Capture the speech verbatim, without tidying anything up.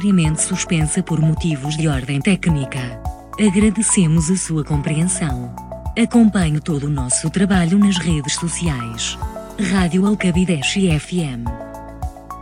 temporariamente suspensa por motivos de ordem técnica. Agradecemos a sua compreensão. Acompanhe todo o nosso trabalho nas redes sociais. Rádio Alcabideche F M.